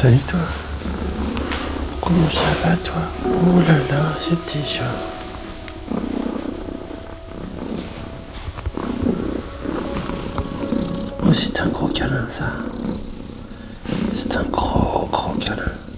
Salut toi. Comment ça va toi? Oh là là, ce petit chat. Oh, c'est un gros câlin ça. C'est un gros câlin.